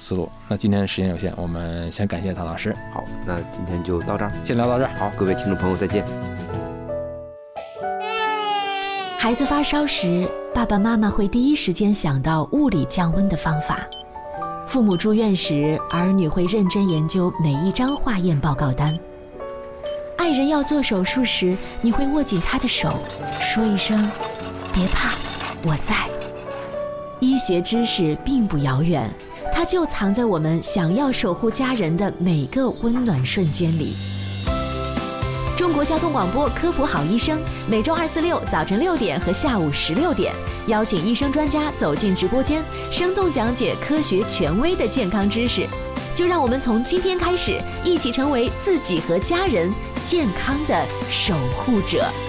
思路。那今天时间有限，我们先感谢唐老师。 好，那今天就到这儿， 先聊到这儿。 好，各位听众朋友再见。 孩子发烧时，爸爸妈妈会第一时间想到物理降温的方法。父母住院时，儿女会认真研究每一张化验报告单。爱人要做手术时，你会握紧他的手，说一声“别怕，我在”。医学知识并不遥远，它就藏在我们想要守护家人的每个温暖瞬间里。中国交通广播科普好医生，每周2、4、6早晨6点和下午16点，邀请医生专家走进直播间，生动讲解科学权威的健康知识。就让我们从今天开始，一起成为自己和家人健康的守护者。